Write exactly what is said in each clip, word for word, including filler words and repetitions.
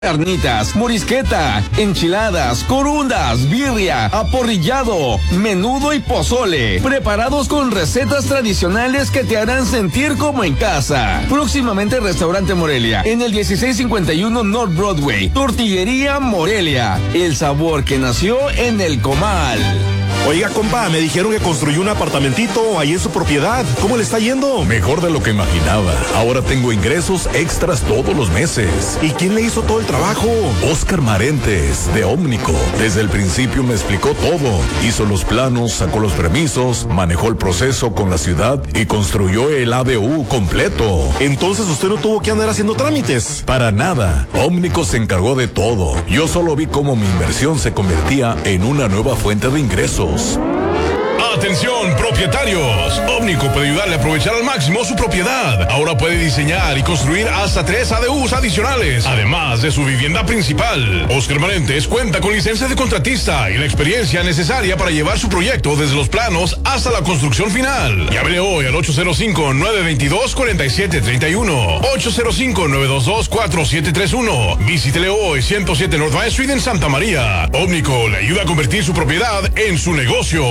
Carnitas, morisqueta, enchiladas, corundas, birria, aporrillado, menudo y pozole, preparados con recetas tradicionales que te harán sentir como en casa. Próximamente Restaurante Morelia, en el dieciséis cincuenta y uno North Broadway, Tortillería Morelia, el sabor que nació en el comal. Oiga, compa, me dijeron que construyó un apartamentito ahí en su propiedad. ¿Cómo le está yendo? Mejor de lo que imaginaba. Ahora tengo ingresos extras todos los meses. ¿Y quién le hizo todo el trabajo? Oscar Marentes, de Ómnico. Desde el principio me explicó todo. Hizo los planos, sacó los permisos, manejó el proceso con la ciudad y construyó el A D U completo. Entonces usted no tuvo que andar haciendo trámites. Para nada. Ómnico se encargó de todo. Yo solo vi cómo mi inversión se convertía en una nueva fuente de ingresos. Atención, propietarios. Ómnico puede ayudarle a aprovechar al máximo su propiedad. Ahora puede diseñar y construir hasta tres A D Us adicionales, además de su vivienda principal. Oscar Marentes cuenta con licencia de contratista y la experiencia necesaria para llevar su proyecto desde los planos hasta la construcción final. Llámele hoy al ocho cero cinco, nueve dos dos, cuatro siete tres uno, ocho cero cinco, nueve dos dos, cuatro siete tres uno. Visítele hoy ciento siete North Main Street en Santa María. Ómnico le ayuda a convertir su propiedad en su negocio.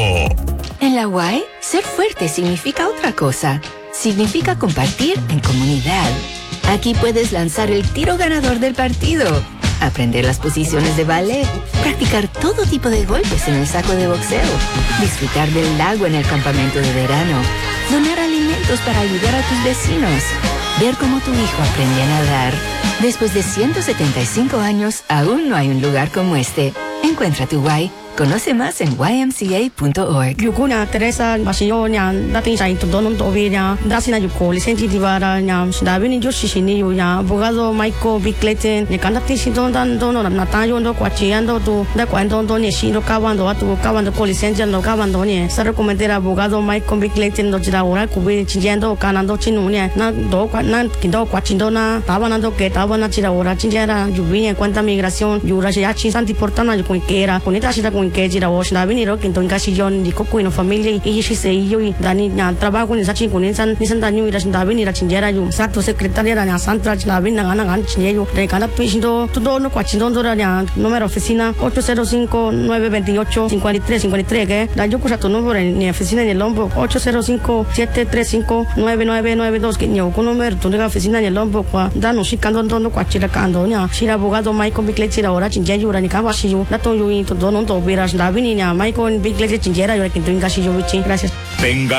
En la U A E, ser fuerte significa otra cosa. Significa compartir en comunidad. Aquí puedes lanzar el tiro ganador del partido, aprender las posiciones de ballet, practicar todo tipo de golpes en el saco de boxeo, disfrutar del lago en el campamento de verano, donar alimentos para ayudar a tus vecinos, ver cómo tu hijo aprende a nadar. Después de ciento setenta y cinco años, aún no hay un lugar como este. Encuentra tu U A E. Conoce más en y m c a punto org. Yukuna Teresa Basionya, dating sa ito donon to obia, dasina yuko, lisensi divara nyam, dabi ni Joshi sini yuya, abogado Michael Bickleten, ni kandati si don dan dono na tayo ndo kwachiando tu, da kwando ndo ni si no kawando atu kawando ko lisensi no kawando ni, sa recomendera abogado Michael Bickleten no jira ora kubi chinjendo kanando chinunya, na do kwa na kindo kwachindo na, tabanando que tabana jira ora chinjera yubi en cuenta migración, yura ya chi santi portana yuko kera, kunita sida kun que jira wash na biniro kinto ngasi jon di kokku ino family i shi se yo dani na trabajo ni sachi kun san ni san dani ira sinda binira chinjera yu sato secretaria na santra na bin na na gan chinyo de kana pindo todo no kwachindo dora na número oficina ocho cero cinco, nueve dos ocho, cinco tres cinco tres que da yo kusa tu número ni oficina ni lombo ocho cero cinco, siete tres cinco, nueve nueve nueve dos que ni con número tu de oficina ni lombo kwa da no shikando ndo kwachira kando nya shira abogado Michael Bickley ora chinjeyu ura ni kawashi yu na to yu to no to bira Davini, Michael Bickley, chinjera, yo le quinto en casillo, gracias. Venga.